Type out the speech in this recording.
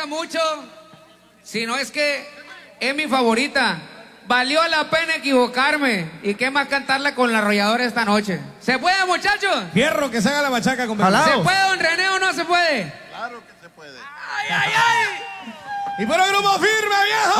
mucho, sino es que es mi favorita. Valió la pena equivocarme. ¿Y qué más cantarla con la arrolladora esta noche? ¿Se puede, muchachos? Fierro que se haga la machaca con ¿Se puede, don René, o no se puede? Claro que se puede. ¡Ay, ay, ay! Y por el grupo firme, viejo.